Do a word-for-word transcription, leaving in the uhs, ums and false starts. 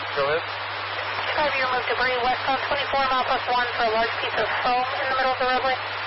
Go ahead. Driver, you remove debris west on twenty-four, mile plus one for a large piece of foam in the middle of the roadway.